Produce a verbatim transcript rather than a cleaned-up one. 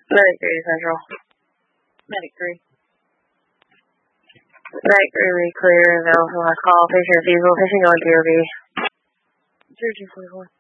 Medic three Central. Medic three. Medic three, we clear, available for last call. Patient refusal, patient going P O V. zero two four four.